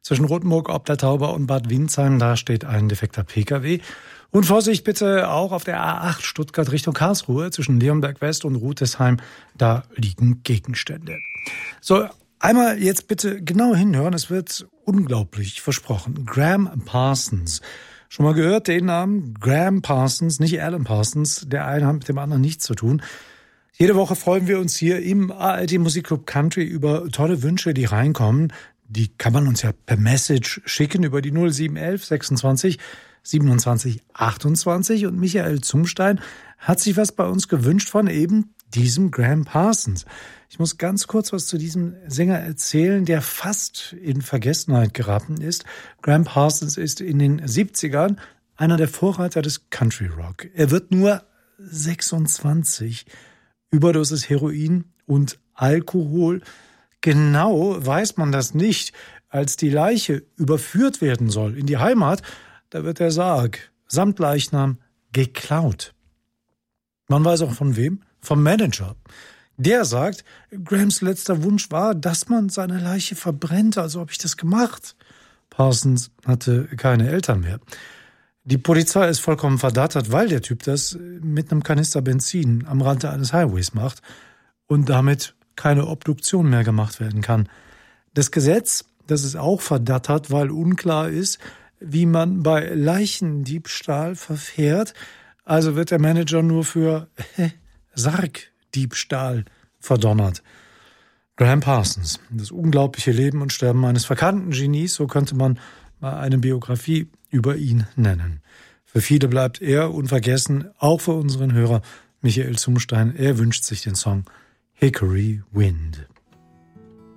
Zwischen Rothenburg ob der Tauber und Bad Windsheim, da steht ein defekter Pkw. Und Vorsicht bitte auch auf der A8 Stuttgart Richtung Karlsruhe zwischen Leonberg West und Rutesheim, da liegen Gegenstände. So, einmal jetzt bitte genau hinhören, es wird unglaublich versprochen. Gram Parsons. Schon mal gehört den Namen? Gram Parsons, nicht Alan Parsons. Der eine hat mit dem anderen nichts zu tun. Jede Woche freuen wir uns hier im ARD Musikclub Country über tolle Wünsche, die reinkommen. Die kann man uns ja per Message schicken über die 0711 26 27 28. Und Michael Zumstein hat sich was bei uns gewünscht von eben diesem Gram Parsons. Ich muss ganz kurz was zu diesem Sänger erzählen, der fast in Vergessenheit geraten ist. Gram Parsons ist in den 70ern einer der Vorreiter des Country Rock. Er wird nur 26. Überdosis Heroin und Alkohol. Genau weiß man das nicht. Als die Leiche überführt werden soll in die Heimat, da wird der Sarg samt Leichnam geklaut. Man weiß auch von wem? Vom Manager. Der sagt, Grams letzter Wunsch war, dass man seine Leiche verbrennt. Also habe ich das gemacht. Parsons hatte keine Eltern mehr. Die Polizei ist vollkommen verdattert, weil der Typ das mit einem Kanister Benzin am Rande eines Highways macht und damit keine Obduktion mehr gemacht werden kann. Das Gesetz, das ist auch verdattert, weil unklar ist, wie man bei Leichendiebstahl verfährt. Also wird der Manager nur für Sargdiebstahl verdonnert. Gram Parsons, das unglaubliche Leben und Sterben eines verkannten Genies, so könnte man mal eine Biografie über ihn nennen. Für viele bleibt er unvergessen, auch für unseren Hörer Michael Zumstein. Er wünscht sich den Song Hickory Wind.